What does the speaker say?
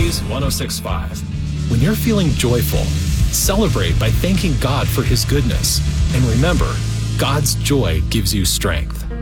Praise 106.5. When you're feeling joyful, celebrate by thanking God for His goodness. And remember, God's joy gives you strength.